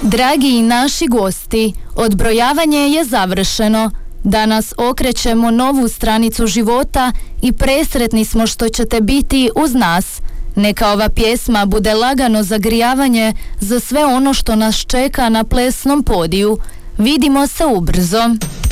Dragi naši gosti, odbrojavanje je završeno. Danas okrećemo novu stranicu života i presretni smo što ćete biti uz nas. Neka ova pjesma bude lagano zagrijavanje za sve ono što nas čeka na plesnom podiju. Vidimo se ubrzo.